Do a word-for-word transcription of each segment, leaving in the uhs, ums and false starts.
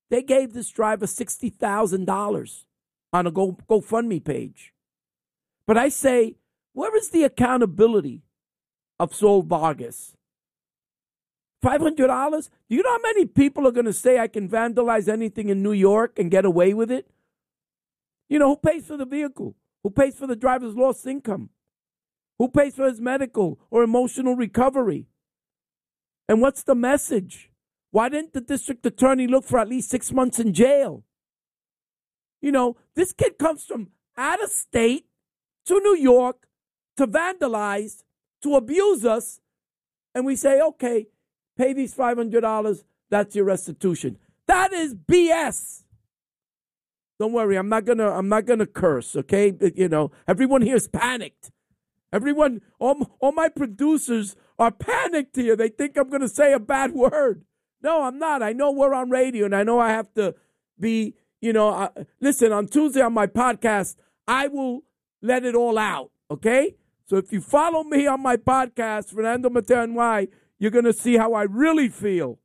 They gave this driver sixty thousand dollars on a Go, GoFundMe page. But I say, where is the accountability of Saul Vargas? five hundred dollars? Do you know how many people are going to say I can vandalize anything in New York and get away with it? You know, who pays for the vehicle? Who pays for the driver's lost income? Who pays for his medical or emotional recovery? And what's the message? Why didn't the district attorney look for at least six months in jail? You know, this kid comes from out of state to New York to vandalize, to abuse us, and we say, okay, pay these five hundred dollars, that's your restitution. That is B S. Don't worry, I'm not gonna I'm not gonna curse, okay? You know, everyone here is panicked. Everyone, all, all my producers are panicked here. They think I'm gonna say a bad word. No, I'm not. I know we're on radio, and I know I have to be, you know, uh, listen, on Tuesday on my podcast, I will let it all out, okay? So if you follow me on my podcast, Fernando Mateo N Y, you're going to see how I really feel.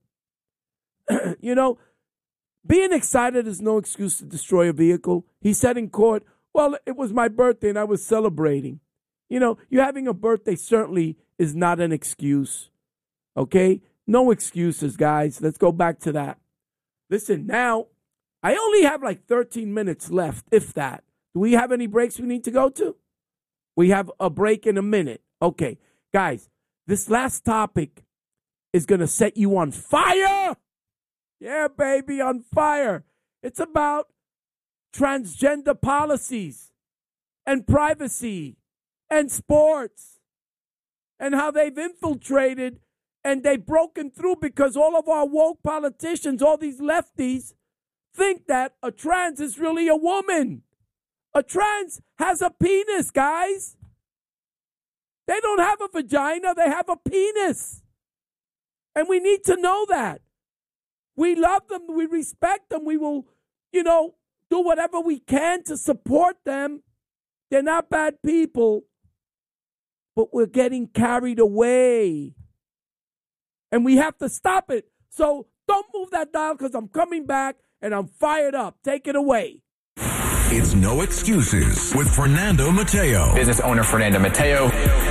You know, being excited is no excuse to destroy a vehicle. He said in court, well, it was my birthday and I was celebrating. You know, you having a birthday certainly is not an excuse, okay? No excuses, guys. Let's go back to that. Listen, now, I only have like thirteen minutes left, if that. Do we have any breaks we need to go to? We have a break in a minute. Okay, guys, this last topic is going to set you on fire. Yeah, baby, on fire. It's about transgender policies and privacy and sports and how they've infiltrated and they've broken through because all of our woke politicians, all these lefties, think that a trans is really a woman. A trans has a penis, guys. They don't have a vagina, they have a penis. And we need to know that. We love them, we respect them, we will, you know, do whatever we can to support them. They're not bad people, but we're getting carried away. And we have to stop it. So don't move that dial because I'm coming back and I'm fired up. Take it away. It's No Excuses with Fernando Mateo. Business owner Fernando Mateo.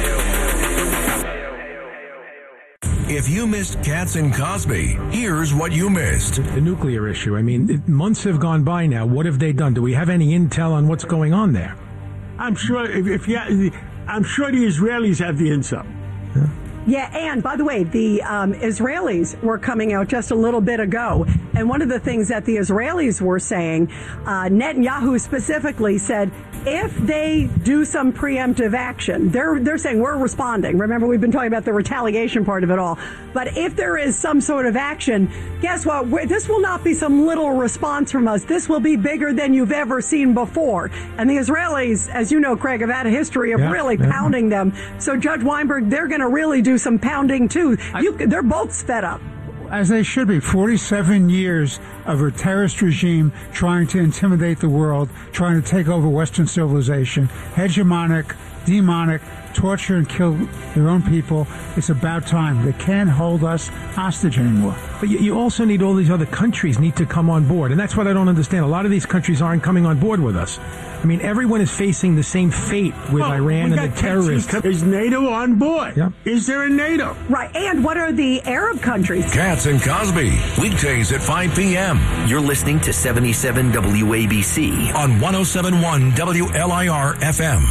If you missed Katz and Cosby, here's what you missed. The nuclear issue. I mean, months have gone by now. What have they done? Do we have any intel on what's going on there? I'm sure if, if you, I'm sure the Israelis have the intel. Yeah. Yeah, and by the way, the um, Israelis were coming out just a little bit ago, and one of the things that the Israelis were saying, uh, Netanyahu specifically said, if they do some preemptive action, they're they're saying we're responding. Remember, we've been talking about the retaliation part of it all. But if there is some sort of action, guess what? We're, this will not be some little response from us. This will be bigger than you've ever seen before. And the Israelis, as you know, Craig, have had a history of yeah, really yeah. pounding them. So Judge Weinberg, they're going to really do some pounding too. You, they're both fed up. As they should be. forty-seven years of a terrorist regime trying to intimidate the world, trying to take over Western civilization, hegemonic, demonic, torture and kill their own people. It's about time. They can't hold us hostage anymore. But you also need all these other countries need to come on board. And that's what I don't understand. A lot of these countries aren't coming on board with us. I mean, everyone is facing the same fate with well, Iran and the terrorists. Is NATO on board? Yeah. Is there a NATO? Right. And what are the Arab countries? Katz and Cosby, weekdays at five p.m. You're listening to seventy-seven W A B C on one oh seven point one W L I R F M.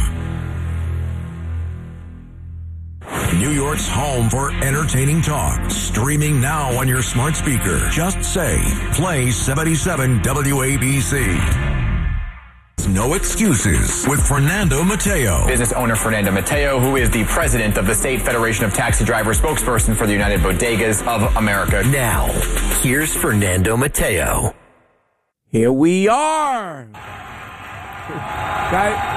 New York's home for entertaining talk. Streaming now on your smart speaker. Just say, play seventy-seven W A B C. No Excuses with Fernando Mateo. Business owner Fernando Mateo, who is the president of the State Federation of Taxi Drivers, spokesperson for the United Bodegas of America. Now, here's Fernando Mateo. Here we are. Guys,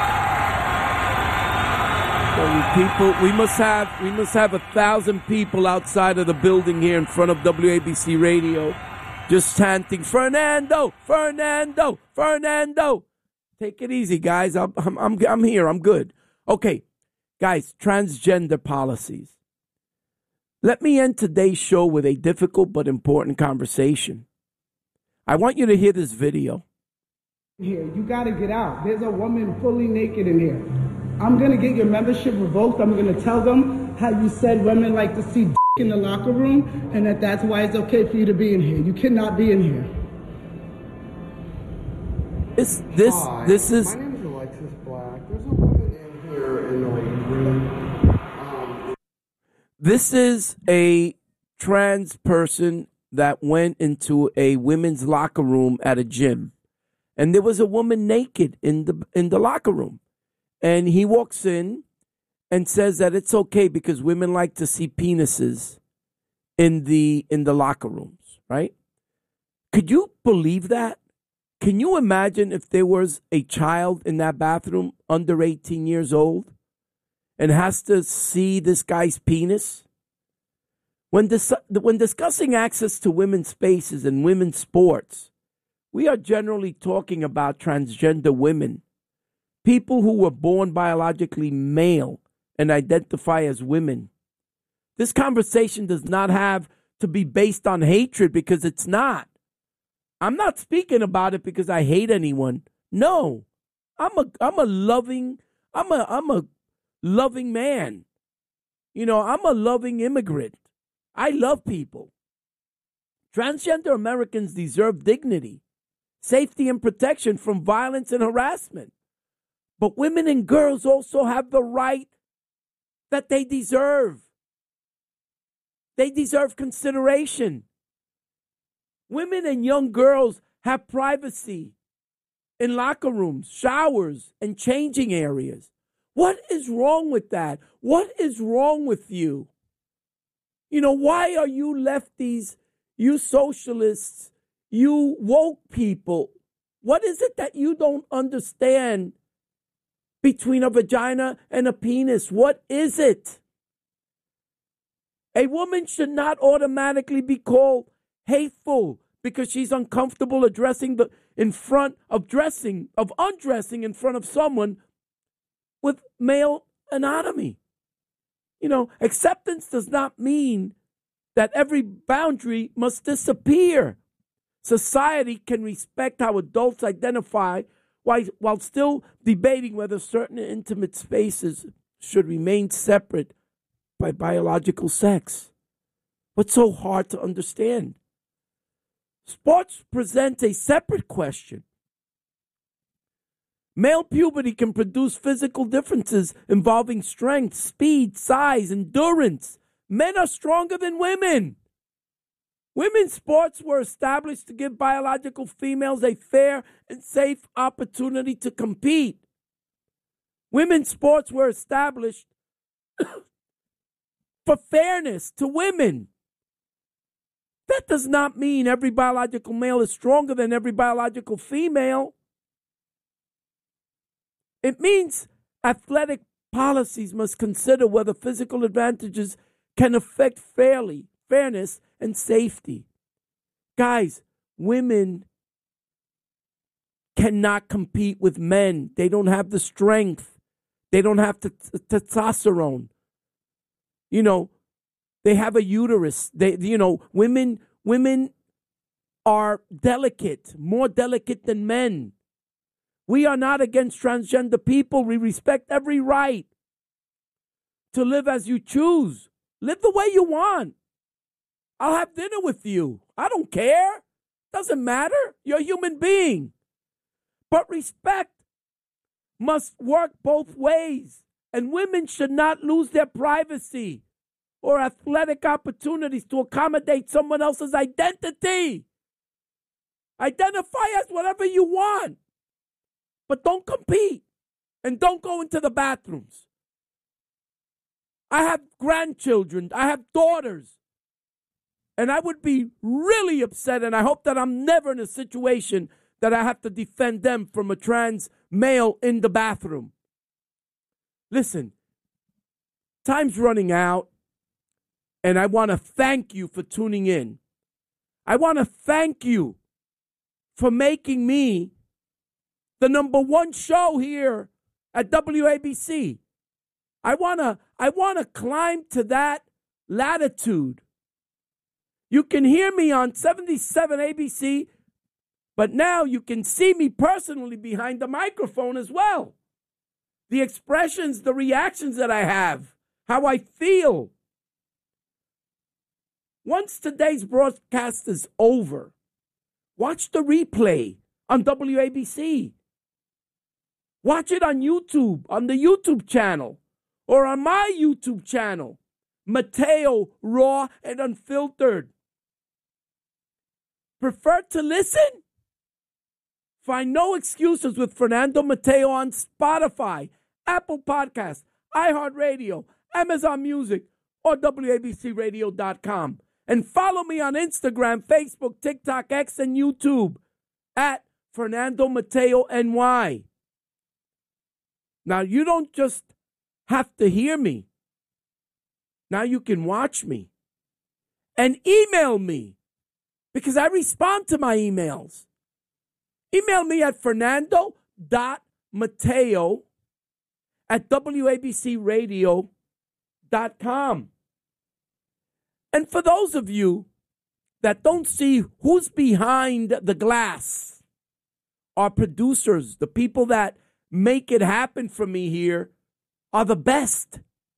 people, we must have we must have a thousand people outside of the building here in front of W A B C Radio, just chanting Fernando, Fernando, Fernando. Take it easy, guys. I'm I'm I'm, I'm here. I'm good. Okay, guys. Transgender policies. Let me end today's show with a difficult but important conversation. I want you to hear this video. Here, you got to get out. There's a woman fully naked in here. I'm going to get your membership revoked. I'm going to tell them how you said women like to see d- in the locker room and that that's why it's okay for you to be in here. You cannot be in here. This, this, Hi, this is... My name is Alexis Black. There's a woman in here in the ladies' room. Um, This is a trans person that went into a women's locker room at a gym. And there was a woman naked in the in the locker room. And he walks in and says that it's okay because women like to see penises in the in the locker rooms, right? Could you believe that? Can you imagine if there was a child in that bathroom under eighteen years old and has to see this guy's penis? When dis- when discussing access to women's spaces and women's sports, we are generally talking about transgender women, people who were born biologically male and identify as women. This conversation does not have to be based on hatred because it's not. I'm not speaking about it because I hate anyone. No. I'm a I'm a loving I'm a I'm a loving man. You know, I'm a loving immigrant. I love people. Transgender Americans deserve dignity, safety, and protection from violence and harassment. But women and girls also have the right that they deserve. They deserve consideration. Women and young girls have privacy in locker rooms, showers, and changing areas. What is wrong with that? What is wrong with you? You know, why are you lefties, you socialists, you woke people? What is it that you don't understand between a vagina and a penis? What is it? A woman should not automatically be called hateful because she's uncomfortable addressing the in front of dressing, of undressing in front of someone with male anatomy. You know, acceptance does not mean that every boundary must disappear. Society can respect how adults identify while, while still debating whether certain intimate spaces should remain separate by biological sex. What's so hard to understand? Sports presents a separate question. Male puberty can produce physical differences involving strength, speed, size, endurance. Men are stronger than women. Women's sports were established to give biological females a fair and safe opportunity to compete. Women's sports were established for fairness to women. That does not mean every biological male is stronger than every biological female. It means athletic policies must consider whether physical advantages can affect fairly, fairness and safety. Guys, women cannot compete with men. They don't have the strength. They don't have the t- testosterone. You know, they have a uterus. They, you know, women, women are delicate, more delicate than men. We are not against transgender people. We respect every right to live as you choose. Live the way you want. I'll have dinner with you. I don't care. Doesn't matter. You're a human being. But respect must work both ways. And women should not lose their privacy or athletic opportunities to accommodate someone else's identity. Identify as whatever you want. But don't compete and don't go into the bathrooms. I have grandchildren. I have daughters. And I would be really upset, and I hope that I'm never in a situation that I have to defend them from a trans male in the bathroom. Listen, time's running out, and I want to thank you for tuning in. I want to thank you for making me the number one show here at W A B C. I want to I want to climb to that latitude. You can hear me on seventy-seven A B C But now you can see me personally behind the microphone as well. The expressions, the reactions that I have, how I feel. Once today's broadcast is over, watch the replay on W A B C. Watch it on YouTube, on the YouTube channel, or on my YouTube channel, Mateo, Raw and Unfiltered. Prefer to listen? Find No Excuses with Fernando Mateo on Spotify, Apple Podcasts, iHeartRadio, Amazon Music, or W A B C radio dot com. And follow me on Instagram, Facebook, TikTok, X, and YouTube at Fernando Mateo N Y. Now, you don't just have to hear me. Now you can watch me and email me because I respond to my emails. Email me at fernando.mateo at W A B C radio dot com. And for those of you that don't see who's behind the glass, our producers, the people that make it happen for me here, are the best.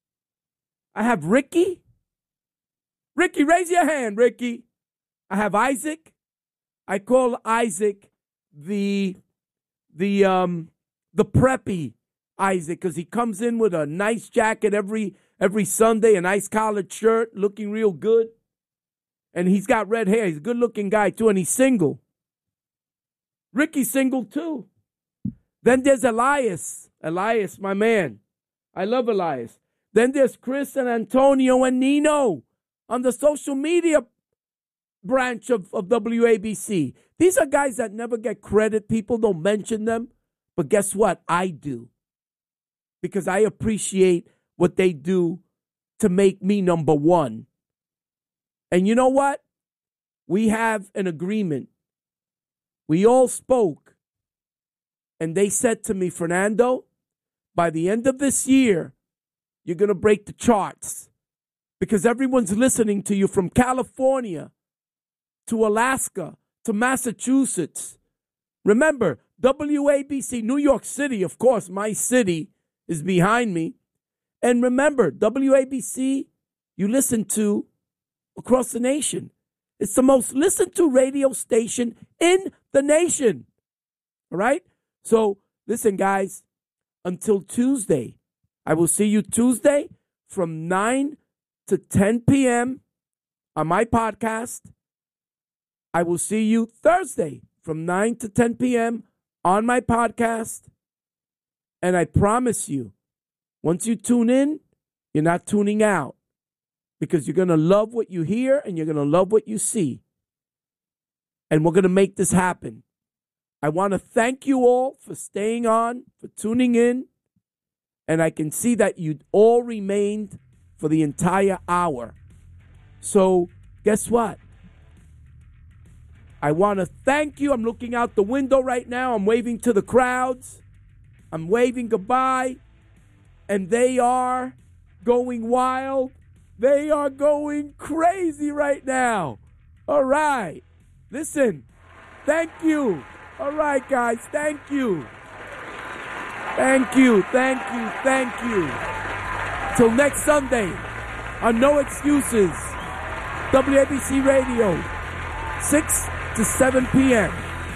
I have Ricky. Ricky, raise your hand, Ricky. I have Isaac. I call Isaac the the um the preppy Isaac because he comes in with a nice jacket every every Sunday, a nice collared shirt, looking real good. And he's got red hair. He's a good-looking guy, too, and he's single. Ricky's single, too. Then there's Elias. Elias, my man. I love Elias. Then there's Chris and Antonio and Nino on the social media branch of, of W A B C. These are guys that never get credit. People don't mention them. But guess what? I do. Because I appreciate what they do to make me number one. And you know what? We have an agreement. We all spoke. And they said to me, Fernando, by the end of this year, you're going to break the charts. Because everyone's listening to you from California to Alaska to Massachusetts. Remember, W A B C, New York City, of course, my city is behind me. And remember, W A B C, you listen to across the nation. It's the most listened to radio station in the nation. All right? So, listen, guys, until Tuesday, I will see you Tuesday from nine to ten p.m. on my podcast. I will see you Thursday from nine to ten p.m. on my podcast. And I promise you, once you tune in, you're not tuning out because you're going to love what you hear and you're going to love what you see. And we're going to make this happen. I want to thank you all for staying on, for tuning in. And I can see that you all remained for the entire hour. So guess what? I want to thank you. I'm looking out the window right now. I'm waving to the crowds. I'm waving goodbye. And they are going wild. They are going crazy right now. All right. Listen. Thank you. All right, guys. Thank you. Thank you. Thank you. Thank you. Till next Sunday on No Excuses. W A B C Radio. six to seven p.m.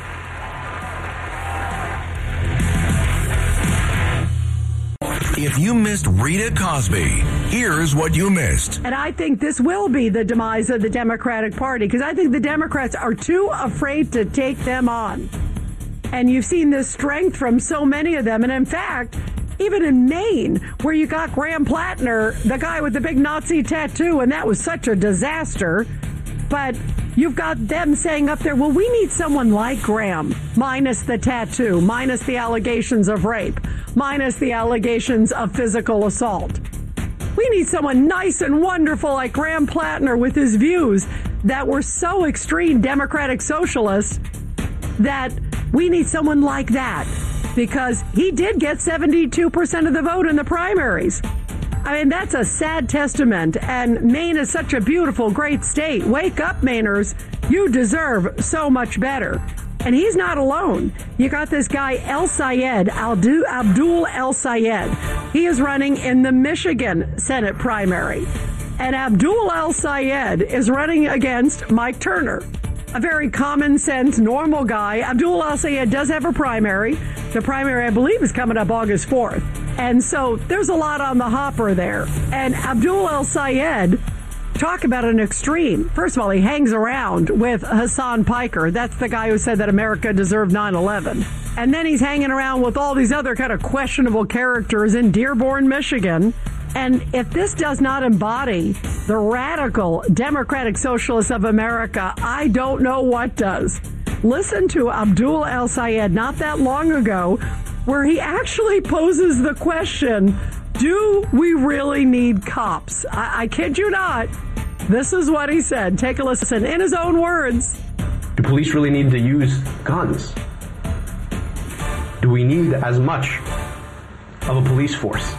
If you missed Rita Cosby, here's what you missed. And I think this will be the demise of the Democratic Party because I think the Democrats are too afraid to take them on. And you've seen this strength from so many of them. And in fact, even in Maine, where you got Graham Plattner, the guy with the big Nazi tattoo, and that was such a disaster. But you've got them saying up there, well, we need someone like Graham, minus the tattoo, minus the allegations of rape, minus the allegations of physical assault. We need someone nice and wonderful like Graham Plattner with his views that were so extreme Democratic socialist that we need someone like that because he did get seventy-two percent of the vote in the primaries. I mean, that's a sad testament, and Maine is such a beautiful, great state. Wake up, Mainers. You deserve so much better. And he's not alone. You got this guy, El Sayed, Abdul, Abdul El Sayed. He is running in the Michigan Senate primary. And Abdul El Sayed is running against Mike Turner, a very common sense, normal guy. Abdul El Sayed does have a primary. The primary, I believe, is coming up August fourth. And so there's a lot on the hopper there. And Abdul El Sayed, talk about an extreme. First of all, he hangs around with Hassan Piker. That's the guy who said that America deserved nine eleven. And then he's hanging around with all these other kind of questionable characters in Dearborn, Michigan. And if this does not embody the radical Democratic Socialists of America, I don't know what does. Listen to Abdul El Sayed not that long ago, where he actually poses the question, do we really need cops? I, I kid you not. This is what he said. Take a listen in his own words. Do police really need to use guns? Do we need as much of a police force?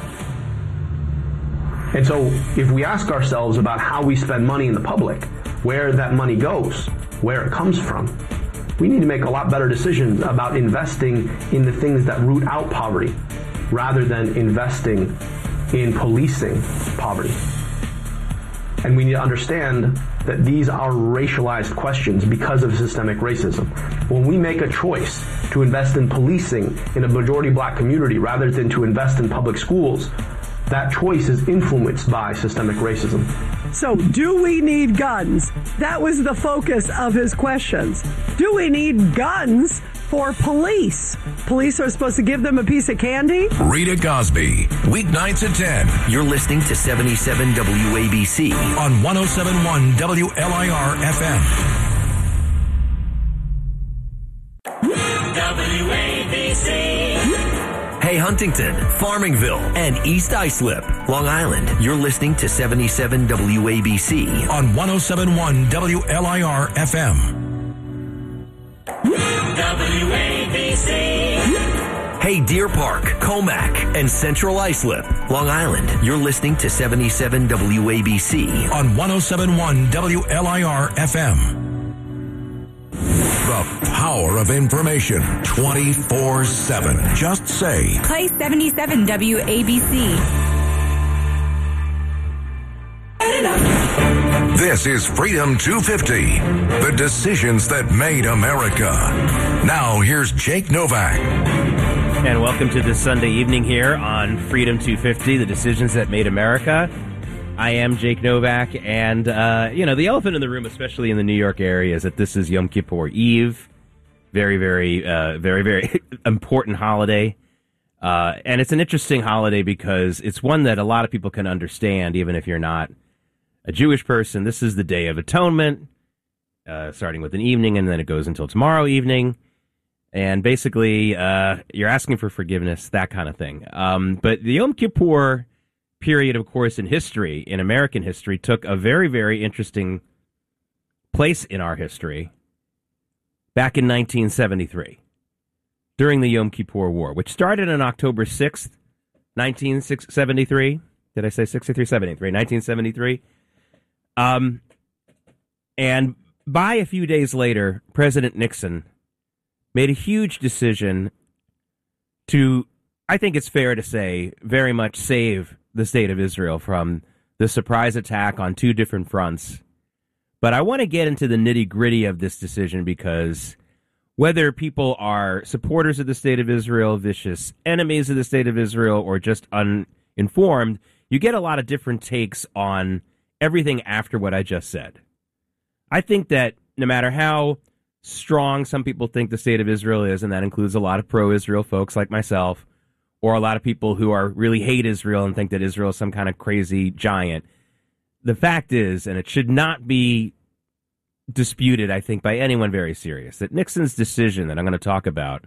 And so if we ask ourselves about how we spend money in the public, where that money goes, where it comes from, we need to make a lot better decisions about investing in the things that root out poverty rather than investing in policing poverty. And we need to understand that these are racialized questions because of systemic racism. When we make a choice to invest in policing in a majority black community rather than to invest in public schools, that choice is influenced by systemic racism. So, do we need guns? That was the focus of his questions. Do we need guns for police? Police are supposed to give them a piece of candy? Rita Cosby, weeknights at ten. You're listening to seventy-seven W A B C on one oh seven point one W L I R F M. W A B C. Hey, Huntington, Farmingville, and East Islip, Long Island. You're listening to seventy-seven W A B C on one oh seven point one W L I R F M. W A B C. Hey, Deer Park, Comac, and Central Islip, Long Island. You're listening to seventy-seven W A B C on one oh seven point one W L I R F M. The power of information twenty-four seven. Just say. Play seventy-seven W A B C. This is Freedom two fifty. The decisions that made America. Now here's Jake Novak. And welcome to this Sunday evening here on Freedom two fifty, the decisions that made America. I am Jake Novak, and, uh, you know, the elephant in the room, especially in the New York area, is that this is Yom Kippur Eve. Very, very, uh, very, very important holiday. Uh, and it's an interesting holiday because it's one that a lot of people can understand, even if you're not a Jewish person. This is the Day of Atonement, uh, starting with an evening, and then it goes until tomorrow evening. And basically, uh, you're asking for forgiveness, that kind of thing. Um, but the Yom Kippur period, of course, in history, in American history, took a very, very interesting place in our history back in nineteen seventy-three, during the Yom Kippur War, which started on October sixth, nineteen seventy-three. Did I say sixty-three? seventy-three. nineteen seventy-three. Um, and by a few days later, President Nixon made a huge decision to, I think it's fair to say, very much save the state of Israel from the surprise attack on two different fronts. But I want to get into the nitty-gritty of this decision because whether people are supporters of the state of Israel, vicious enemies of the state of Israel, or just uninformed, you get a lot of different takes on everything after what I just said. I think that no matter how strong some people think the state of Israel is, and that includes a lot of pro-Israel folks like myself, or a lot of people who are really hate Israel and think that Israel is some kind of crazy giant. The fact is, and it should not be disputed, I think, by anyone very serious, that Nixon's decision that I'm going to talk about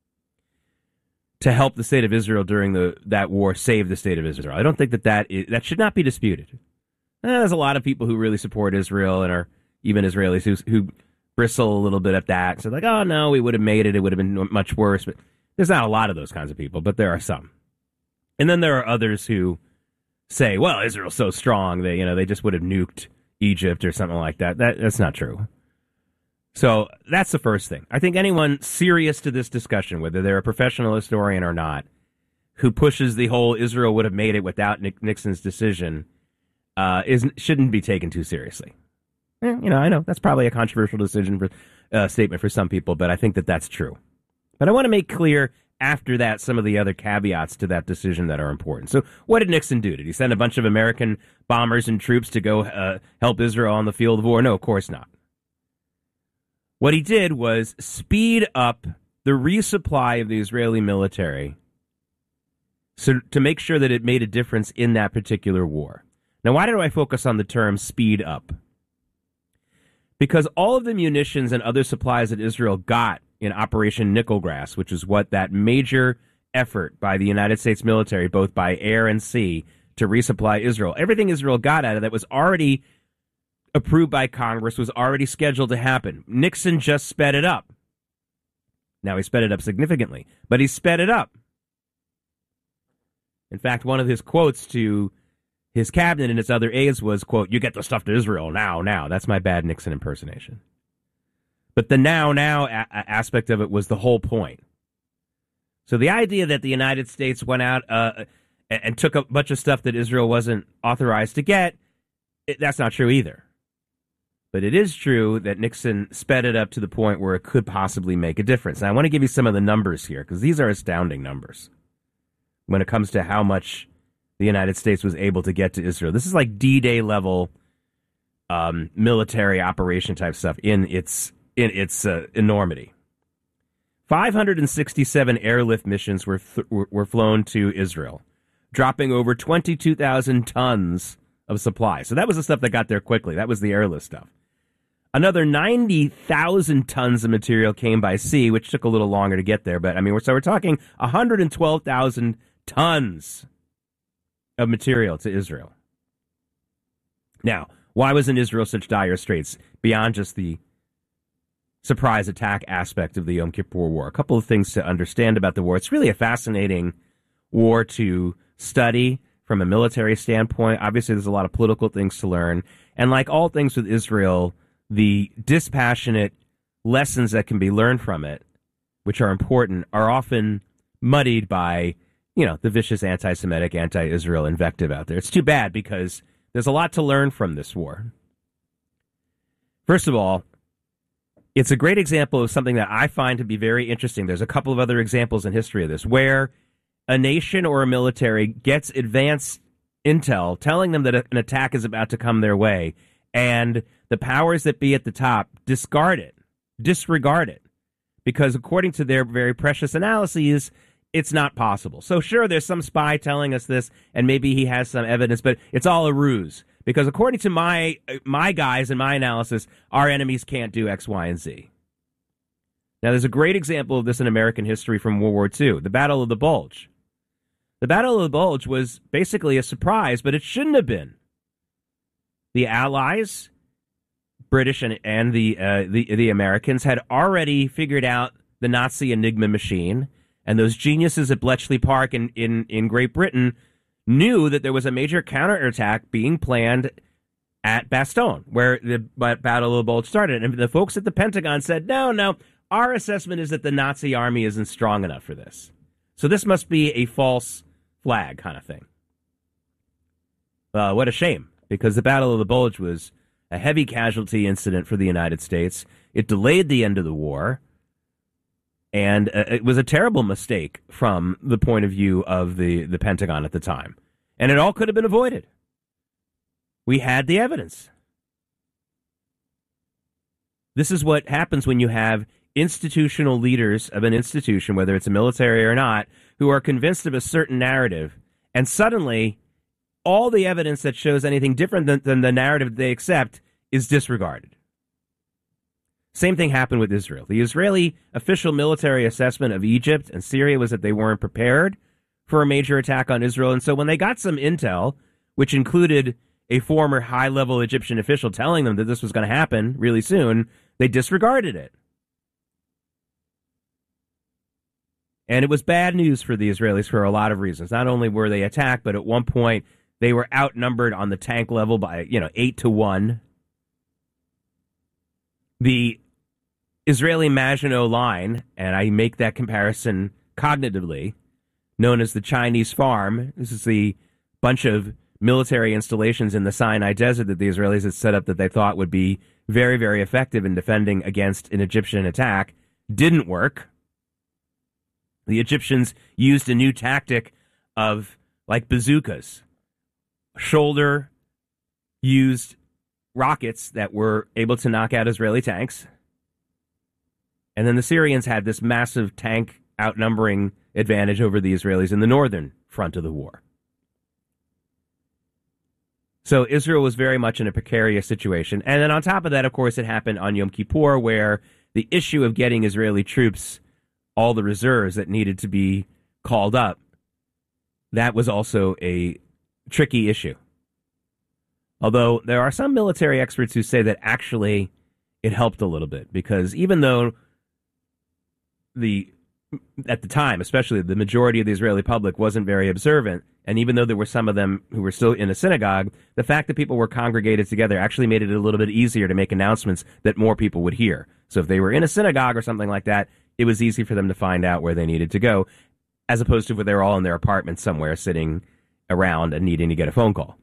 to help the state of Israel during the that war save the state of Israel, I don't think that that, is, that should not be disputed. And there's a lot of people who really support Israel and are even Israelis who, who bristle a little bit at that. So like, oh, no, we would have made it. It would have been much worse. But there's not a lot of those kinds of people, but there are some. And then there are others who say, well, Israel's so strong, they, you know, they just would have nuked Egypt or something like that. That that's not true. So that's the first thing. I think anyone serious to this discussion, whether they're a professional historian or not, who pushes the whole Israel would have made it without Nixon's decision, uh, is shouldn't be taken too seriously. Eh, you know, I know that's probably a controversial decision for uh, statement for some people, but I think that that's true. But I want to make clear after that some of the other caveats to that decision that are important. So what did Nixon do? Did he send a bunch of American bombers and troops to go uh, help Israel on the field of war? No, of course not. What he did was speed up the resupply of the Israeli military so to make sure that it made a difference in that particular war. Now, why do I focus on the term speed up? Because all of the munitions and other supplies that Israel got in Operation Nickelgrass, which is what that major effort by the United States military, both by air and sea, to resupply Israel, everything Israel got out of that was already approved by Congress, was already scheduled to happen. Nixon just sped it up. Now, he sped it up significantly, but he sped it up. In fact, one of his quotes to his cabinet and his other aides was, quote, "You get the stuff to Israel now, now." That's my bad Nixon impersonation. But the now, now a- aspect of it was the whole point. So the idea that the United States went out uh, and took a bunch of stuff that Israel wasn't authorized to get, it, that's not true either. But it is true that Nixon sped it up to the point where it could possibly make a difference. And I want to give you some of the numbers here, because these are astounding numbers when it comes to how much the United States was able to get to Israel. This is like D-Day level um, military operation type stuff in its in its uh, enormity. five hundred sixty-seven airlift missions were th- were flown to Israel, dropping over twenty-two thousand tons of supply. So that was the stuff that got there quickly. That was the airlift stuff. Another ninety thousand tons of material came by sea, which took a little longer to get there. But I mean, we're, so we're talking one hundred twelve thousand tons of material to Israel. Now, why was in Israel such dire straits beyond just the surprise attack aspect of the Yom Kippur War? A couple of things to understand about the war. It's really a fascinating war to study from a military standpoint. Obviously, there's a lot of political things to learn. And like all things with Israel, the dispassionate lessons that can be learned from it, which are important, are often muddied by, you know, the vicious anti-Semitic, anti-Israel invective out there. It's too bad because there's a lot to learn from this war. First of all, it's a great example of something that I find to be very interesting. There's a couple of other examples in history of this, where a nation or a military gets advanced intel telling them that an attack is about to come their way, and the powers that be at the top discard it, disregard it, because according to their very precious analyses, it's not possible. So sure, there's some spy telling us this, and maybe he has some evidence, but it's all a ruse. Because according to my my guys and my analysis, our enemies can't do X, Y, and Z. Now, there's a great example of this in American history from World War Two, the Battle of the Bulge. The Battle of the Bulge was basically a surprise, but it shouldn't have been. The Allies, British and, and the, uh, the the Americans, had already figured out the Nazi Enigma machine, and those geniuses at Bletchley Park in, in, in Great Britain knew that there was a major counterattack being planned at Bastogne, where the Battle of the Bulge started. And the folks at the Pentagon said, no, no, our assessment is that the Nazi army isn't strong enough for this. So this must be a false flag kind of thing. Uh, what a shame, because the Battle of the Bulge was a heavy casualty incident for the United States. It delayed the end of the war. And uh, it was a terrible mistake from the point of view of the, the Pentagon at the time. And it all could have been avoided. We had the evidence. This is what happens when you have institutional leaders of an institution, whether it's a military or not, who are convinced of a certain narrative. And suddenly, all the evidence that shows anything different than, than the narrative they accept is disregarded. Same thing happened with Israel. The Israeli official military assessment of Egypt and Syria was that they weren't prepared for a major attack on Israel. And so when they got some intel, which included a former high-level Egyptian official telling them that this was going to happen really soon, they disregarded it. And it was bad news for the Israelis for a lot of reasons. Not only were they attacked, but at one point they were outnumbered on the tank level by, you know, eight to one. The Israeli Maginot Line, and I make that comparison cognitively, known as the Chinese Farm. This is the bunch of military installations in the Sinai Desert that the Israelis had set up that they thought would be very, very effective in defending against an Egyptian attack. Didn't work. The Egyptians used a new tactic of, like, bazookas. Shoulder used rockets that were able to knock out Israeli tanks. And then the Syrians had this massive tank outnumbering advantage over the Israelis in the northern front of the war. So Israel was very much in a precarious situation. And then on top of that, of course, it happened on Yom Kippur, where the issue of getting Israeli troops all the reserves that needed to be called up, that was also a tricky issue. Although there are some military experts who say that actually it helped a little bit, because even though the at the time, especially the majority of the Israeli public wasn't very observant, and even though there were some of them who were still in a synagogue, the fact that people were congregated together actually made it a little bit easier to make announcements that more people would hear. So if they were in a synagogue or something like that, it was easy for them to find out where they needed to go, as opposed to where they were all in their apartments somewhere sitting around and needing to get a phone call.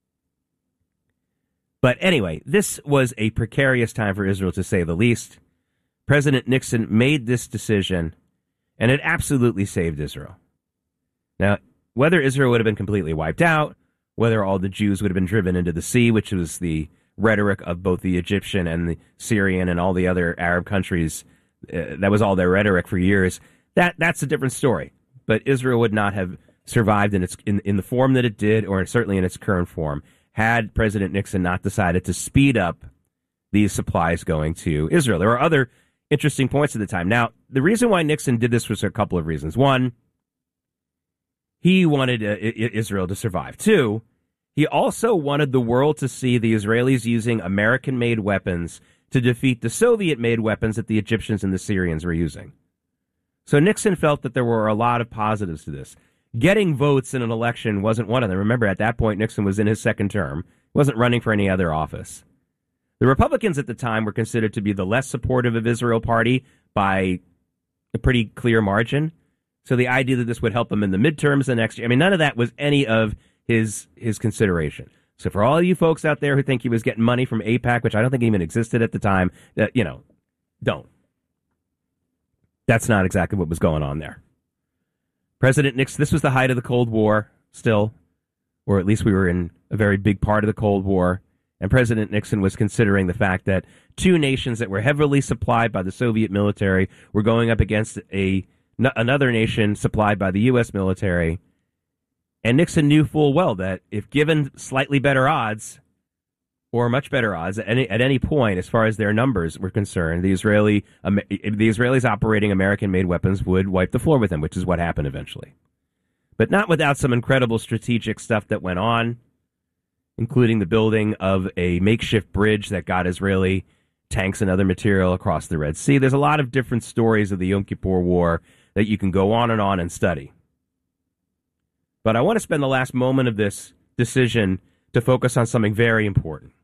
But anyway, this was a precarious time for Israel, to say the least. President Nixon made this decision, and it absolutely saved Israel. Now, whether Israel would have been completely wiped out, whether all the Jews would have been driven into the sea, which was the rhetoric of both the Egyptian and the Syrian and all the other Arab countries, uh, that was all their rhetoric for years, that that's a different story. But Israel would not have survived in its in, in the form that it did, or certainly in its current form, had President Nixon not decided to speed up these supplies going to Israel. There were other interesting points at the time. Now, the reason why Nixon did this was a couple of reasons. One, he wanted uh, Israel to survive. Two, he also wanted the world to see the Israelis using American-made weapons to defeat the Soviet-made weapons that the Egyptians and the Syrians were using. So Nixon felt that there were a lot of positives to this. Getting votes in an election wasn't one of them. Remember, at that point, Nixon was in his second term. He wasn't running for any other office. The Republicans at the time were considered to be the less supportive of Israel party by a pretty clear margin. So the idea that this would help him in the midterms the next year, I mean, none of that was any of his his consideration. So for all of you folks out there who think he was getting money from AIPAC, which I don't think even existed at the time, that, you know, don't. That's not exactly what was going on there. President Nixon, this was the height of the Cold War still, or at least we were in a very big part of the Cold War. And President Nixon was considering the fact that two nations that were heavily supplied by the Soviet military were going up against a n- another nation supplied by the U S military. And Nixon knew full well that if given slightly better odds, or much better odds at any, at any point, as far as their numbers were concerned, the Israeli um, the Israelis operating American-made weapons would wipe the floor with them, which is what happened eventually. But not without some incredible strategic stuff that went on, including the building of a makeshift bridge that got Israeli tanks and other material across the Red Sea. There's a lot of different stories of the Yom Kippur War that you can go on and on and study. But I want to spend the last moment of this decision to focus on something very important.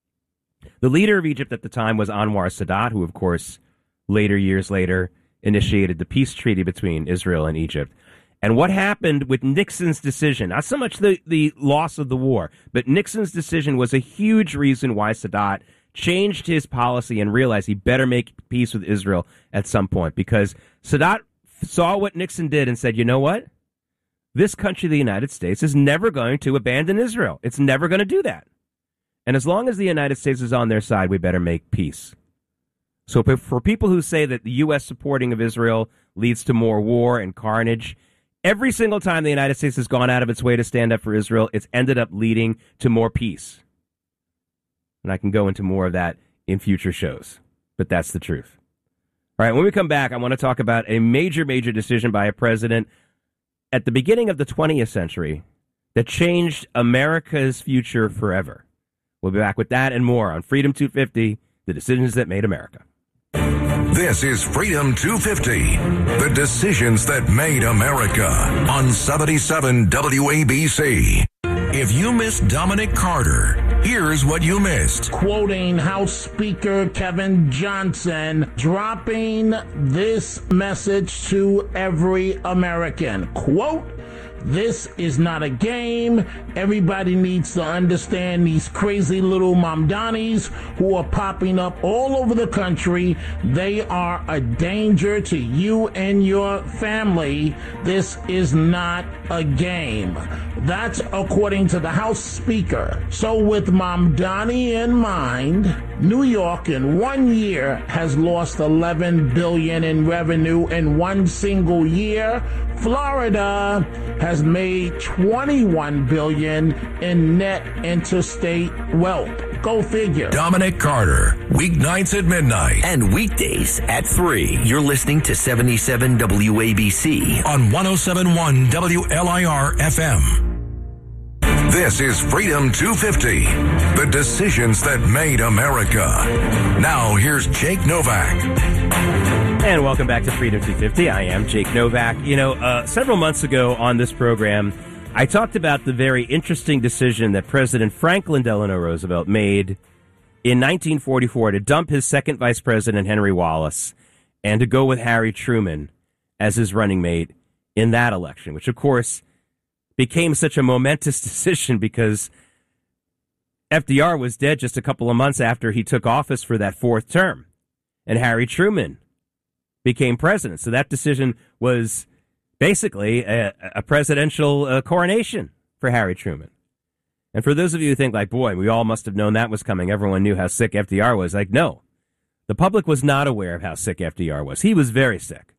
The leader of Egypt at the time was Anwar Sadat, who, of course, later, years later, initiated the peace treaty between Israel and Egypt. And what happened with Nixon's decision, not so much the, the loss of the war, but Nixon's decision was a huge reason why Sadat changed his policy and realized he better make peace with Israel at some point, because Sadat saw what Nixon did and said, you know what? This country, the United States, is never going to abandon Israel. It's never going to do that. And as long as the United States is on their side, we better make peace. So for people who say that the U S supporting of Israel leads to more war and carnage, every single time the United States has gone out of its way to stand up for Israel, it's ended up leading to more peace. And I can go into more of that in future shows, but that's the truth. All right, when we come back, I want to talk about a major, major decision by a president at the beginning of the twentieth century that changed America's future forever. We'll be back with that and more on Freedom two fifty, the decisions that made America. This is Freedom two fifty, the decisions that made America on seventy-seven W A B C. If you miss Dominic Carter, Here's what you missed. Quoting House Speaker Kevin Johnson, dropping this message to every American. Quote, this is not a game. Everybody needs to understand these crazy little Mamdanis who are popping up all over the country. They are a danger to you and your family. This is not a game. That's according to the House Speaker. So with Mamdani in mind, New York in one year has lost eleven billion dollars in revenue in one single year. Florida has made twenty-one billion dollars in net interstate wealth. Go figure. Dominic Carter, weeknights at midnight. And weekdays at three. You're listening to seventy-seven W A B C. On one oh seven point one W L I R F M. This is Freedom two fifty, the decisions that made America. Now, here's Jake Novak. And welcome back to Freedom two fifty. I am Jake Novak. You know, uh, several months ago on this program, I talked about the very interesting decision that President Franklin Delano Roosevelt made in nineteen forty-four to dump his second vice president, Henry Wallace, and to go with Harry Truman as his running mate in that election, which, of course, became such a momentous decision because F D R was dead just a couple of months after he took office for that fourth term, and Harry Truman became president. So that decision was basically a, a presidential uh, coronation for Harry Truman. And for those of you who think, like, boy, we all must have known that was coming. Everyone knew how sick F D R was. Like, no. The public was not aware of how sick F D R was. He was very sick.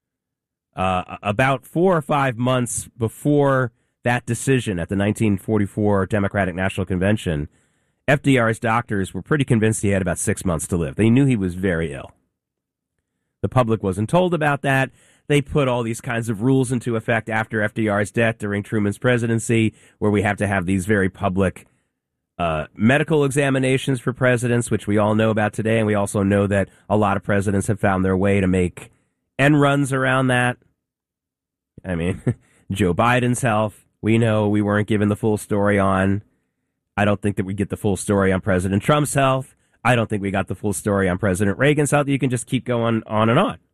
Uh, about four or five months before that decision at the nineteen forty-four Democratic National Convention, F D R's doctors were pretty convinced he had about six months to live. They knew he was very ill. The public wasn't told about that. They put all these kinds of rules into effect after F D R's death during Truman's presidency, where we have to have these very public uh, medical examinations for presidents, which we all know about today. And we also know that a lot of presidents have found their way to make end runs around that. I mean, Joe Biden's health, we know we weren't given the full story on. I don't think that we get the full story on President Trump's health. I don't think we got the full story on President Reagan's health. You can just keep going on and on.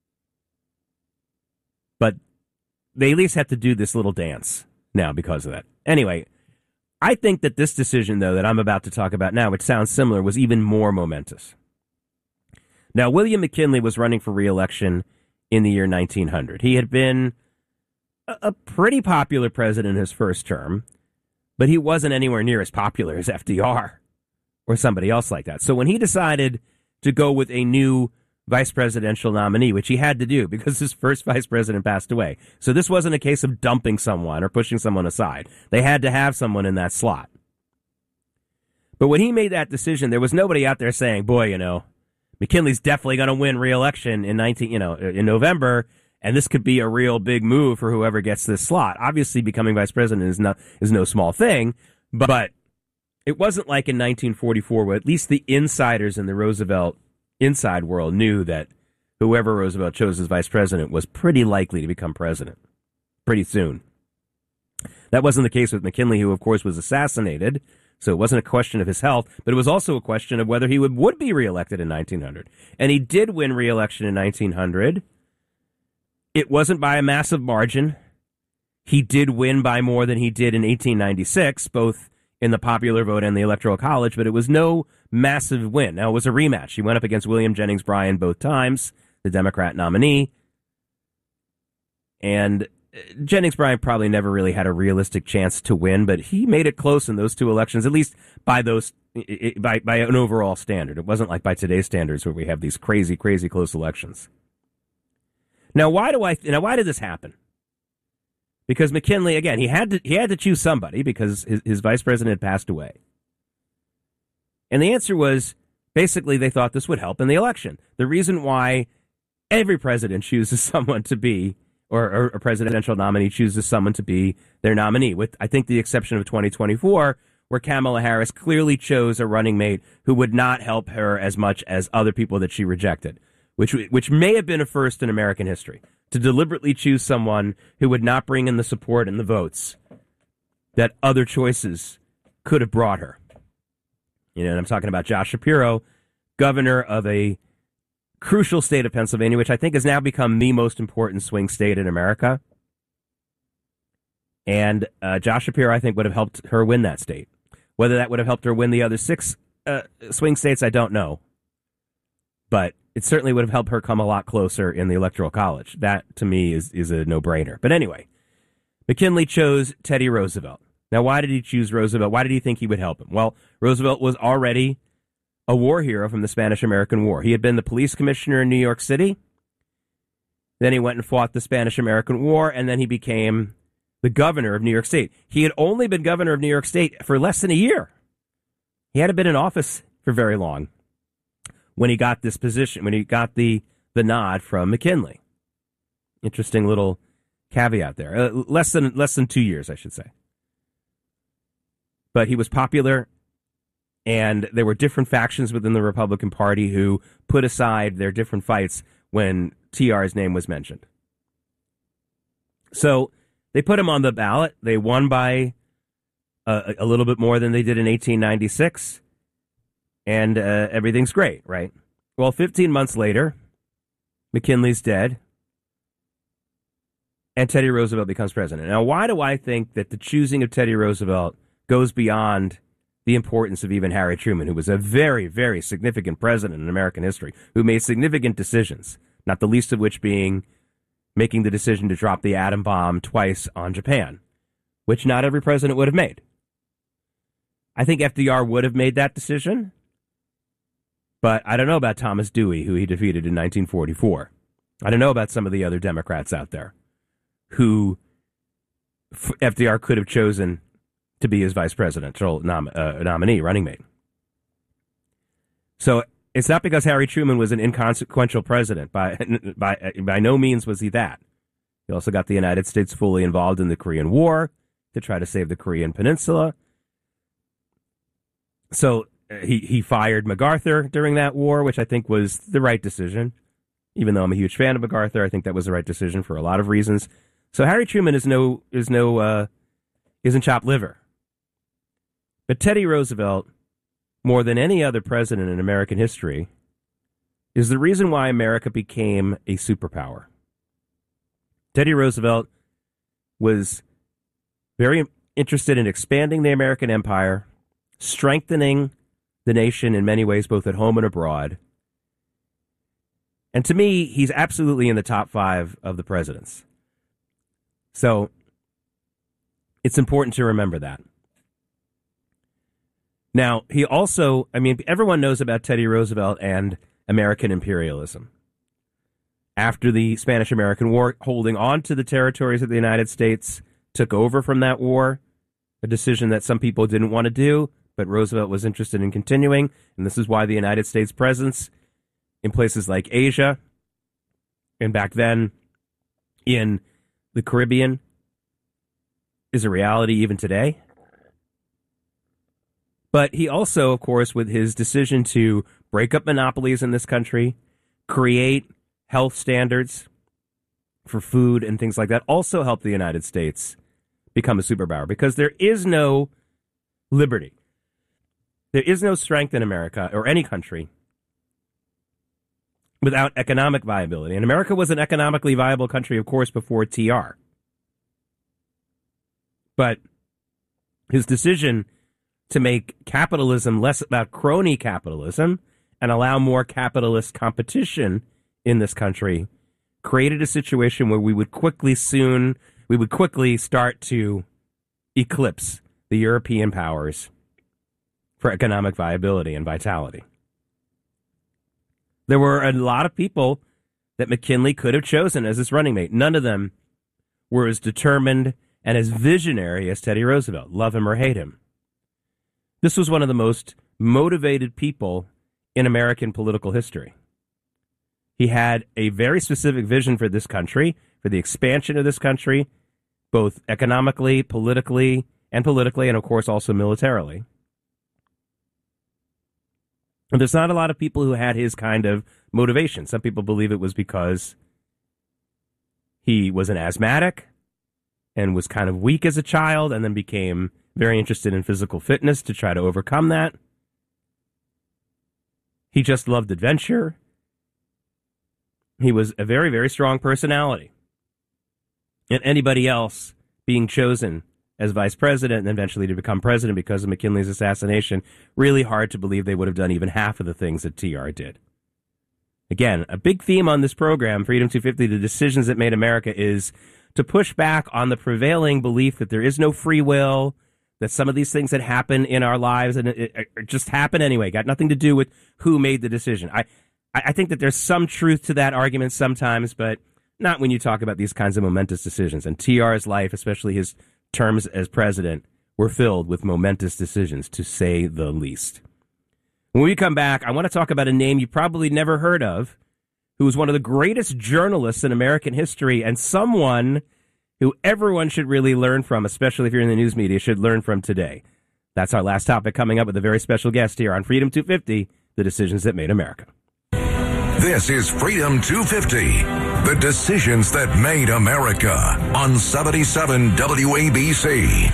But they at least have to do this little dance now because of that. Anyway, I think that this decision, though, that I'm about to talk about now, which sounds similar, was even more momentous. Now, William McKinley was running for re-election in the year nineteen hundred. He had been a, a pretty popular president in his first term, but he wasn't anywhere near as popular as F D R or somebody else like that. So when he decided to go with a new vice presidential nominee, which he had to do because his first vice president passed away. So this wasn't a case of dumping someone or pushing someone aside. They had to have someone in that slot. But when he made that decision, there was nobody out there saying, boy, you know, McKinley's definitely going to win re-election in nineteen, you know, in November, and this could be a real big move for whoever gets this slot. Obviously, becoming vice president is not is no small thing, but it wasn't like in nineteen forty-four where at least the insiders in the Roosevelt inside world knew that whoever Roosevelt chose as vice president was pretty likely to become president pretty soon. That wasn't the case with McKinley, who, of course, was assassinated. So it wasn't a question of his health, but it was also a question of whether he would, would be reelected in nineteen hundred. And he did win reelection in nineteen hundred. It wasn't by a massive margin. He did win by more than he did in eighteen ninety-six, both in the popular vote and the Electoral College, but it was no massive win. Now, it was a rematch. He went up against William Jennings Bryan both times, the Democrat nominee. And Jennings Bryan probably never really had a realistic chance to win, but he made it close in those two elections, at least by those by by an overall standard. It wasn't like by today's standards where we have these crazy, crazy close elections. Now, why do I? Now, why did this happen? Because McKinley, again, he had to he had to choose somebody because his, his vice president had passed away, and the answer was basically they thought this would help in the election. The reason why every president chooses someone to be. Or, or a presidential nominee chooses someone to be their nominee, with, I think, the exception of twenty twenty-four, where Kamala Harris clearly chose a running mate who would not help her as much as other people that she rejected, which which may have been a first in American history, to deliberately choose someone who would not bring in the support and the votes that other choices could have brought her. You know, and I'm talking about Josh Shapiro, governor of a crucial state of Pennsylvania, which I think has now become the most important swing state in America. And uh, Josh Shapiro, I think, would have helped her win that state. Whether that would have helped her win the other six uh, swing states, I don't know. But it certainly would have helped her come a lot closer in the Electoral College. That, to me, is, is a no-brainer. But anyway, McKinley chose Teddy Roosevelt. Now, why did he choose Roosevelt? Why did he think he would help him? Well, Roosevelt was already a war hero from the Spanish-American War. He had been the police commissioner in New York City. Then he went and fought the Spanish-American War, and then he became the governor of New York State. He had only been governor of New York State for less than a year. He hadn't been in office for very long when he got this position, when he got the, the nod from McKinley. Interesting little caveat there. Uh, less than less than two years, I should say. But he was popular, and there were different factions within the Republican Party who put aside their different fights when T R's name was mentioned. So they put him on the ballot. They won by uh, a little bit more than they did in eighteen ninety-six, and uh, everything's great, right? Well, fifteen months later, McKinley's dead, and Teddy Roosevelt becomes president. Now, why do I think that the choosing of Teddy Roosevelt goes beyond the importance of even Harry Truman, who was a very, very significant president in American history, who made significant decisions, not the least of which being making the decision to drop the atom bomb twice on Japan, which not every president would have made. I think F D R would have made that decision, but I don't know about Thomas Dewey, who he defeated in nineteen forty-four. I don't know about some of the other Democrats out there who F D R could have chosen to be his vice presidential nom- uh, nominee, running mate. So it's not because Harry Truman was an inconsequential president. By, by, by no means was he that. He also got the United States fully involved in the Korean War to try to save the Korean Peninsula. So uh, he, he fired MacArthur during that war, which I think was the right decision. Even though I'm a huge fan of MacArthur, I think that was the right decision for a lot of reasons. So Harry Truman is no, is no, uh, isn't chopped liver. But Teddy Roosevelt, more than any other president in American history, is the reason why America became a superpower. Teddy Roosevelt was very interested in expanding the American empire, strengthening the nation in many ways, both at home and abroad. And to me, he's absolutely in the top five of the presidents. So it's important to remember that. Now, he also, I mean, everyone knows about Teddy Roosevelt and American imperialism. After the Spanish-American War, holding on to the territories of the United States, took over from that war, a decision that some people didn't want to do, but Roosevelt was interested in continuing, and this is why the United States presence in places like Asia, and back then in the Caribbean, is a reality even today. But he also, of course, with his decision to break up monopolies in this country, create health standards for food and things like that, also helped the United States become a superpower, because there is no liberty. There is no strength in America or any country without economic viability. And America was an economically viable country, of course, before T R. But his decision to make capitalism less about crony capitalism and allow more capitalist competition in this country created a situation where we would quickly soon, we would quickly start to eclipse the European powers for economic viability and vitality. There were a lot of people that McKinley could have chosen as his running mate. None of them were as determined and as visionary as Teddy Roosevelt. Love him or hate him. This was one of the most motivated people in American political history. He had a very specific vision for this country, for the expansion of this country, both economically, politically, and politically, and of course also militarily. And there's not a lot of people who had his kind of motivation. Some people believe it was because he was an asthmatic and was kind of weak as a child and then became very interested in physical fitness to try to overcome that. He just loved adventure. He was a very, very strong personality. And anybody else being chosen as vice president and eventually to become president because of McKinley's assassination, really hard to believe they would have done even half of the things that T R did. Again, a big theme on this program, Freedom two fifty, the decisions that made America, is to push back on the prevailing belief that there is no free will, that some of these things that happen in our lives and it, it, it just happen anyway, got nothing to do with who made the decision. I, I think that there's some truth to that argument sometimes, but not when you talk about these kinds of momentous decisions. And T R's life, especially his terms as president, were filled with momentous decisions, to say the least. When we come back, I want to talk about a name you probably never heard of, who was one of the greatest journalists in American history and someone who everyone should really learn from, especially if you're in the news media, should learn from today. That's our last topic, coming up with a very special guest here on Freedom two fifty, the decisions that made America. This is Freedom two fifty, the decisions that made America, on seventy-seven W A B C.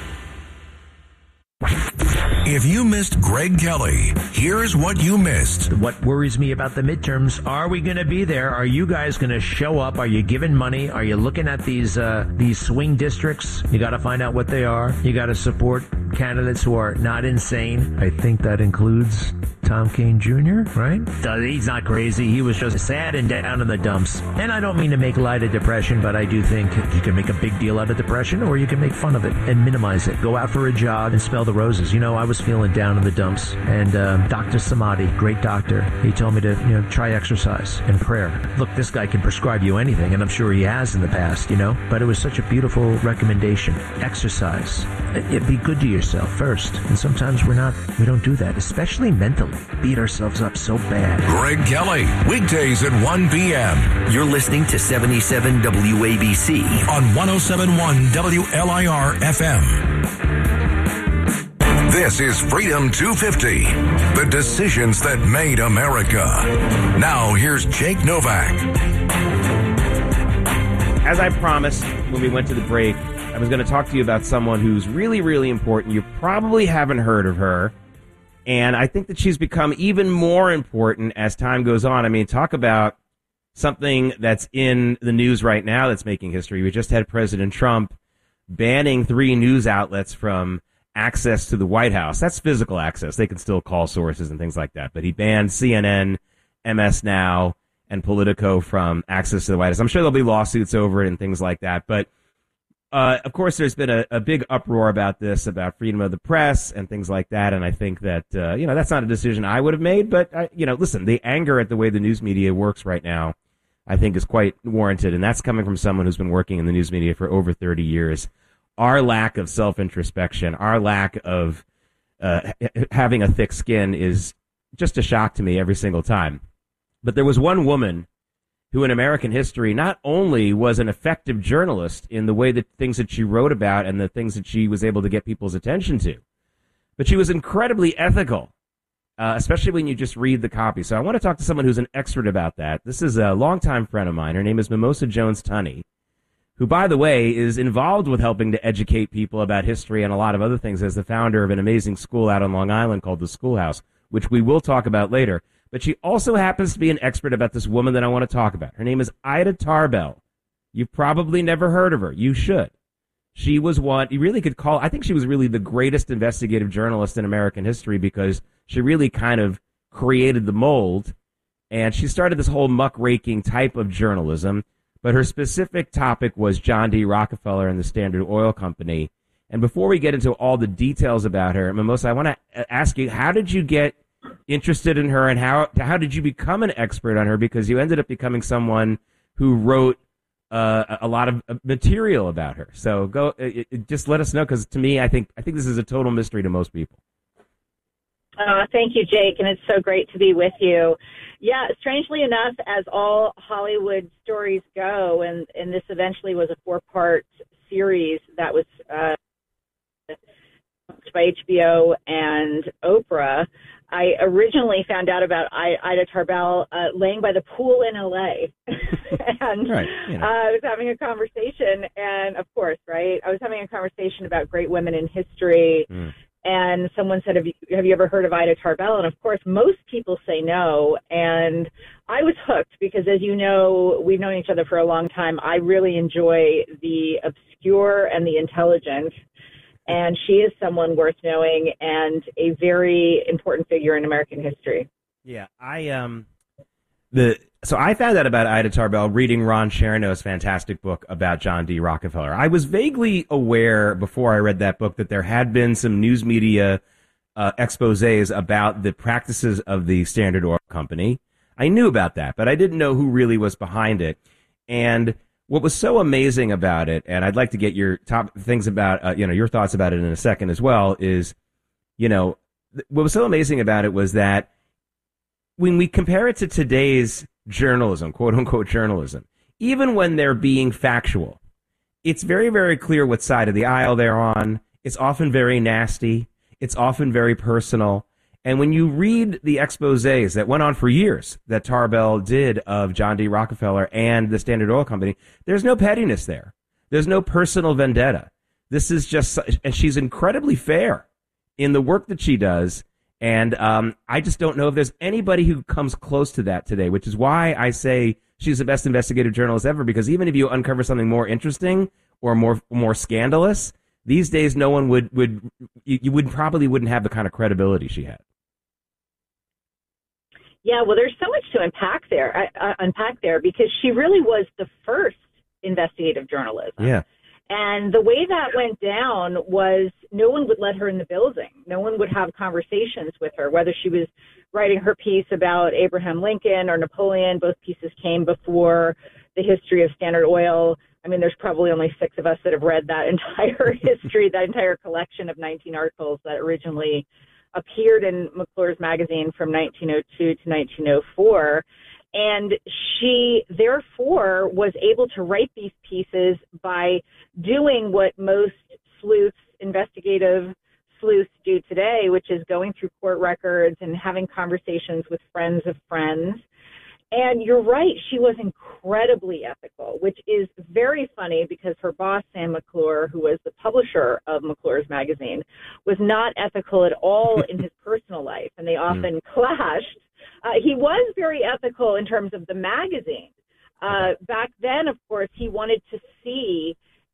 If you missed Greg Kelly, here's what you missed. What worries me about the midterms, are we going to be there? Are you guys going to show up? Are you giving money? Are you looking at these uh, these swing districts? You got to find out what they are. You got to support candidates who are not insane. I think that includes Tom Kean Junior, right? He's not crazy. He was just sad and down in the dumps. And I don't mean to make light of depression, but I do think you can make a big deal out of depression, or you can make fun of it and minimize it. Go out for a jog and smell the roses. You know, I was feeling down in the dumps, and um, Doctor Samadi, great doctor, he told me to, you know, try exercise and prayer. Look, this guy can prescribe you anything, and I'm sure he has in the past, you know, but it was such a beautiful recommendation. Exercise. It, be good to yourself first, and sometimes we're not, we don't do that, especially mentally. Beat ourselves up so bad. Greg Kelly, weekdays at one p.m. You're listening to seventy-seven W A B C on one oh seven point one W L I R F M. This is Freedom two fifty, the decisions that made America. Now, here's Jake Novak. As I promised when we went to the break, I was going to talk to you about someone who's really, really important. You probably haven't heard of her, and I think that she's become even more important as time goes on. I mean, talk about something that's in the news right now that's making history. We just had President Trump banning three news outlets from access to the White House. That's physical access. They can still call sources and things like that. But he banned C N N, M S Now, and Politico from access to the White House. I'm sure there'll be lawsuits over it and things like that. But, uh, of course, there's been a, a big uproar about this, about freedom of the press and things like that. And I think that, uh, you know, that's not a decision I would have made. But, I, you know, listen, the anger at the way the news media works right now, I think, is quite warranted. And that's coming from someone who's been working in the news media for over thirty years. Our lack of self-introspection, our lack of uh, having a thick skin is just a shock to me every single time. But there was one woman who in American history not only was an effective journalist in the way that things that she wrote about and the things that she was able to get people's attention to, but she was incredibly ethical, uh, especially when you just read the copy. So I want to talk to someone who's an expert about that. This is a longtime friend of mine. Her name is Mimosa Jones-Tunney, who, by the way, is involved with helping to educate people about history and a lot of other things as the founder of an amazing school out on Long Island called the Schoolhouse, which we will talk about later. But she also happens to be an expert about this woman that I want to talk about. Her name is Ida Tarbell. You've probably never heard of her. You should. She was one, you really could call, I think she was really the greatest investigative journalist in American history because she really kind of created the mold. And she started this whole muckraking type of journalism. But her specific topic was John D. Rockefeller and the Standard Oil Company. And before we get into all the details about her, Mimosa, I want to ask you, how did you get interested in her, and how how did you become an expert on her? Because you ended up becoming someone who wrote uh, a lot of material about her. So go, it, it, just let us know, because to me, I think I think this is a total mystery to most people. Uh, thank you, Jake, and it's so great to be with you. Yeah, strangely enough, as all Hollywood stories go, and, and this eventually was a four-part series that was uh, by H B O and Oprah, I originally found out about I, Ida Tarbell uh, laying by the pool in L A and right, you know. uh, I was having a conversation, and of course, right, I was having a conversation about great women in history, mm. And someone said, have you, have you ever heard of Ida Tarbell? And, of course, most people say no. And I was hooked because, as you know, we've known each other for a long time. I really enjoy the obscure and the intelligent. And she is someone worth knowing and a very important figure in American history. Yeah, I um, the so I found out about Ida Tarbell reading Ron Cherno's fantastic book about John D. Rockefeller. I was vaguely aware before I read that book that there had been some news media uh, exposés about the practices of the Standard Oil Company. I knew about that, but I didn't know who really was behind it. And what was so amazing about it, and I'd like to get your top things about, uh, you know, your thoughts about it in a second as well, is, you know, th- what was so amazing about it was that when we compare it to today's journalism, quote unquote journalism, even when they're being factual, it's very, very clear what side of the aisle they're on. It's often very nasty. It's often very personal. And when you read the exposés that went on for years that Tarbell did of John D. Rockefeller and the Standard Oil Company, there's no pettiness there. There's no personal vendetta. This is just, and she's incredibly fair in the work that she does. And um, I just don't know if there's anybody who comes close to that today, which is why I say she's the best investigative journalist ever, because even if you uncover something more interesting or more more scandalous, these days no one would, would you, you would probably wouldn't have the kind of credibility she had. Yeah, well, there's so much to unpack there, uh, unpack there, because she really was the first investigative journalist. Yeah. And the way that went down was no one would let her in the building. No one would have conversations with her, whether she was writing her piece about Abraham Lincoln or Napoleon. Both pieces came before the history of Standard Oil. I mean, there's probably only six of us that have read that entire history, that entire collection of nineteen articles that originally appeared in McClure's magazine from nineteen oh two to nineteen oh four. And she, therefore, was able to write these pieces by doing what most sleuths, investigative sleuths do today, which is going through court records and having conversations with friends of friends. And you're right, she was incredibly ethical, which is very funny because her boss, Sam McClure, who was the publisher of McClure's magazine, was not ethical at all in his personal life, and they often mm. clashed. Uh, he was very ethical in terms of the magazine. Uh, back then, of course, he wanted to see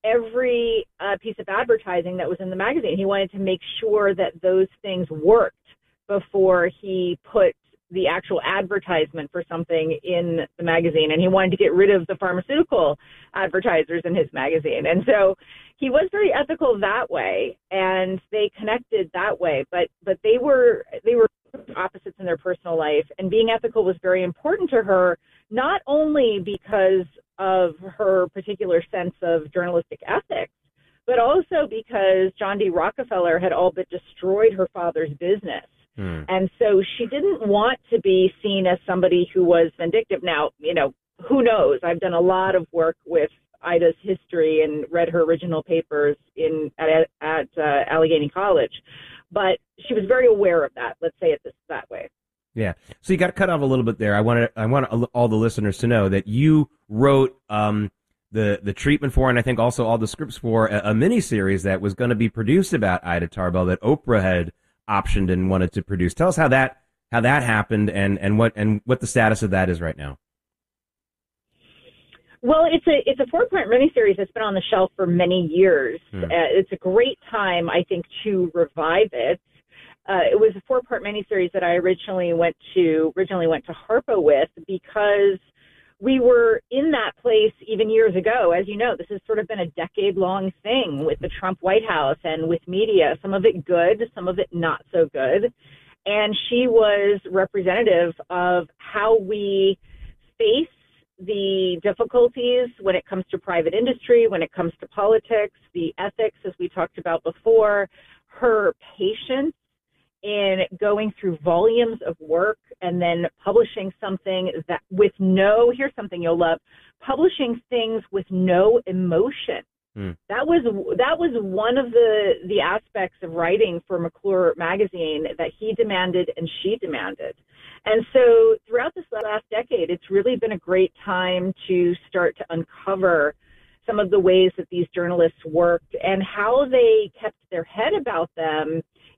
every uh, piece of advertising that was in the magazine. He wanted to make sure that those things worked before he put the actual advertisement for something in the magazine, and he wanted to get rid of the pharmaceutical advertisers in his magazine. And so he was very ethical that way, and they connected that way. But but they were they were opposites in their personal life, and being ethical was very important to her, not only because of her particular sense of journalistic ethics, but also because John D. Rockefeller had all but destroyed her father's business. Hmm. And so she didn't want to be seen as somebody who was vindictive. Now, you know, who knows? I've done a lot of work with Ida's history and read her original papers in at, at uh, Allegheny College. But she was very aware of that. Let's say it this that way. Yeah. So you got cut off a little bit there. I want I want all the listeners to know that you wrote um, the the treatment for, and I think also all the scripts for a, a miniseries that was going to be produced about Ida Tarbell that Oprah had optioned and wanted to produce. Tell us how that how that happened and, and what and what the status of that is right now. Well, it's a it's a four-part miniseries that's been on the shelf for many years. Hmm. Uh, it's a great time, I think, to revive it. Uh, it was a four-part miniseries that I originally went to originally went to Harpo with because we were in that place even years ago. As you know, this has sort of been a decade-long thing with the Trump White House and with media, some of it good, some of it not so good. And she was representative of how we face the difficulties when it comes to private industry, when it comes to politics, the ethics, as we talked about before, her patience in going through volumes of work and then publishing something that with no, here's something you'll love, publishing things with no emotion. Mm. That was that was one of the, the aspects of writing for McClure magazine that he demanded and she demanded. And so throughout this last decade, it's really been a great time to start to uncover some of the ways that these journalists worked and how they kept their head about them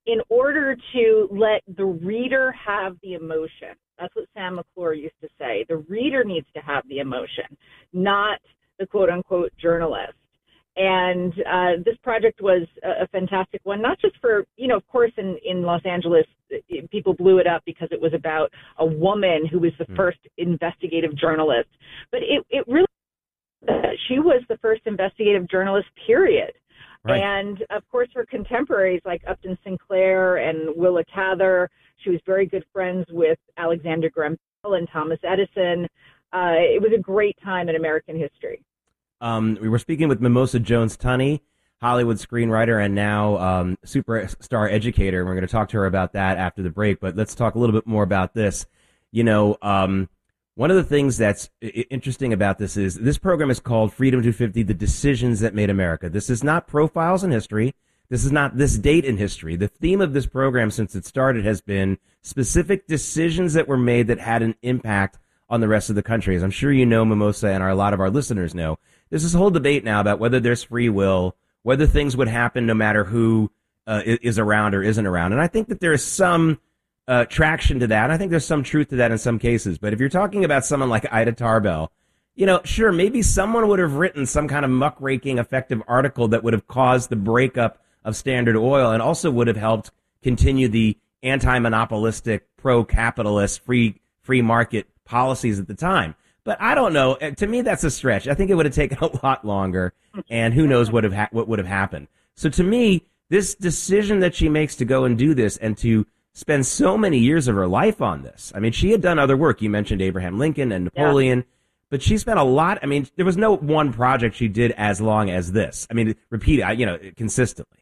in order to let the reader have the emotion. That's what Sam McClure used to say. The reader needs to have the emotion, not the quote-unquote journalist. And uh, this project was a, a fantastic one, not just for, you know, of course, in, in Los Angeles, it, people blew it up because it was about a woman who was the mm. first investigative journalist. But it, it really, she was the first investigative journalist, period. Right. And, of course, her contemporaries like Upton Sinclair and Willa Cather. She was very good friends with Alexander Graham Bell and Thomas Edison. Uh, it was a great time in American history. Um, we were speaking with Mimosa Jones-Tunney, Hollywood screenwriter and now um, superstar educator. We're going to talk to her about that after the break, but let's talk a little bit more about this. You know, um, one of the things that's interesting about this is this program is called Freedom two fifty, The Decisions That Made America. This is not profiles in history. This is not this date in history. The theme of this program since it started has been specific decisions that were made that had an impact on the rest of the country. As I'm sure you know, Mimosa, and our, a lot of our listeners know, there's this whole debate now about whether there's free will, whether things would happen no matter who uh, is around or isn't around. And I think that there is some uh, traction to that. And I think there's some truth to that in some cases. But if you're talking about someone like Ida Tarbell, you know, sure, maybe someone would have written some kind of muckraking effective article that would have caused the breakup of Standard Oil and also would have helped continue the anti-monopolistic, pro-capitalist, free free market policies at the time. But I don't know. To me, that's a stretch. I think it would have taken a lot longer, and who knows what have ha- what would have happened. So to me, this decision that she makes to go and do this and to spend so many years of her life on this. I mean, she had done other work. You mentioned Abraham Lincoln and Napoleon, yeah. But she spent a lot. I mean, there was no one project she did as long as this. I mean, repeat it, you know, consistently.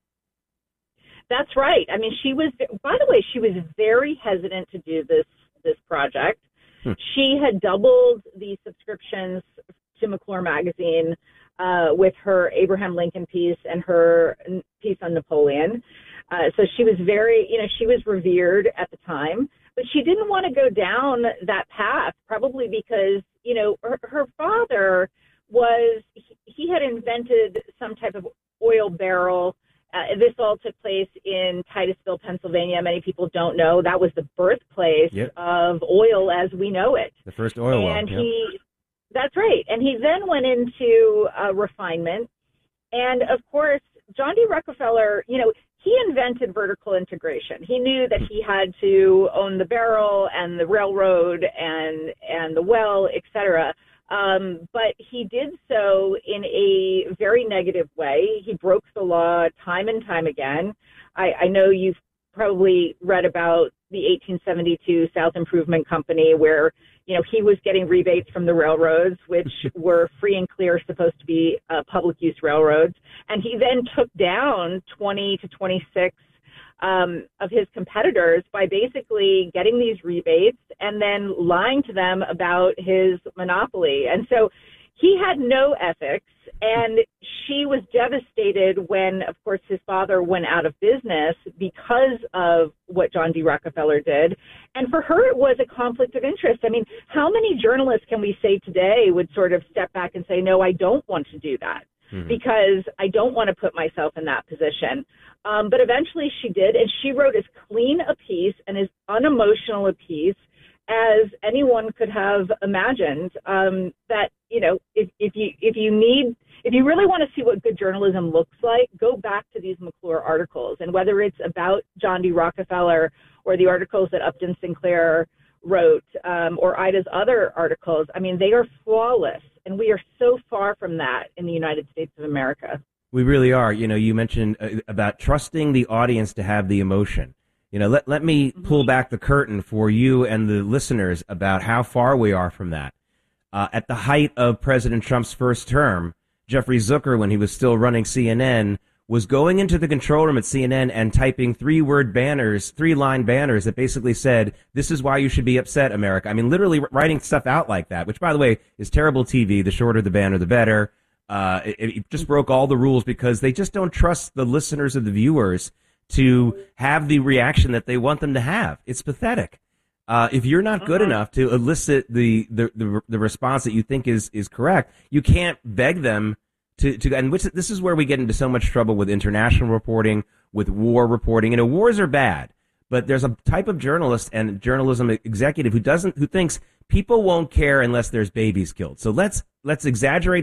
That's right. I mean, she was, by the way, she was very hesitant to do this this project. Hmm. She had doubled the subscriptions to McClure magazine uh, with her Abraham Lincoln piece and her piece on Napoleon. Uh, so she was very, you know, she was revered at the time, but she didn't want to go down that path, probably because, you know, her, her father was, he, he had invented some type of oil barrel. Uh, this all took place in Titusville, Pennsylvania. Many people don't know that was the birthplace yep. of oil as we know it. The first oil well. And yep. he, that's right. And he then went into uh, refinement. And of course, John D. Rockefeller, you know, he invented vertical integration. He knew that he had to own the barrel and the railroad and and the well, et cetera. Um, but he did so in a very negative way. He broke the law time and time again. I, I know you've probably read about the eighteen seventy-two South Improvement Company where, you know, he was getting rebates from the railroads, which were free and clear, supposed to be uh, public use railroads. And he then took down twenty to twenty-six Um, of his competitors by basically getting these rebates and then lying to them about his monopoly. And so he had no ethics, and she was devastated when, of course, his father went out of business because of what John D. Rockefeller did. And for her, it was a conflict of interest. I mean, how many journalists can we say today would sort of step back and say, no, I don't want to do that? Mm-hmm. Because I don't want to put myself in that position. Um, but eventually she did, and she wrote as clean a piece and as unemotional a piece as anyone could have imagined. Um, that, you know, if, if you if you need, if you really want to see what good journalism looks like, go back to these McClure articles. And whether it's about John D. Rockefeller or the articles that Upton Sinclair wrote um, or Ida's other articles, I mean, they are flawless. And we are so far from that in the United States of America. We really are. You know, you mentioned uh, about trusting the audience to have the emotion. You know, let let me mm-hmm. pull back the curtain for you and the listeners about how far we are from that. Uh, at the height of President Trump's first term, Jeffrey Zucker, when he was still running C N N, was going into the control room at C N N and typing three-word banners, three-line banners that basically said, this is why you should be upset, America. I mean, literally writing stuff out like that, which, by the way, is terrible T V. The shorter the banner, the better. Uh, it, it just broke all the rules because they just don't trust the listeners or the viewers to have the reaction that they want them to have. It's pathetic. Uh, if you're not good enough to elicit the, the, the, the response that you think is, is correct, you can't beg them to, to and which, this is where we get into so much trouble with international reporting, with war reporting. You know, wars are bad, but there's a type of journalist and journalism executive who doesn't, who thinks people won't care unless there's babies killed. So let's let's exaggerate